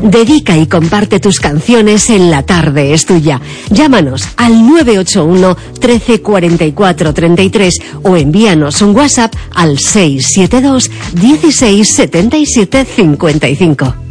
Dedica y comparte tus canciones en La Tarde es Tuya. Llámanos al 981 13 44 33 o envíanos un WhatsApp al 672 16 77 55.